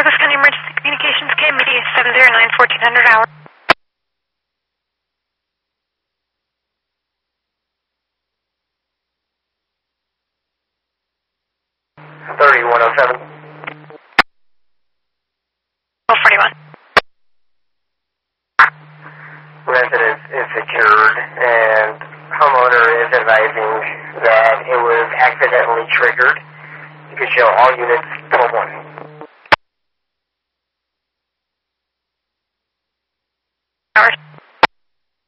Douglas County Emergency Communications, KMD 709 1400 hour. Oh, 41. Residence is secured, and homeowner is advising that it was accidentally triggered. You can show all units 12-1. Hours.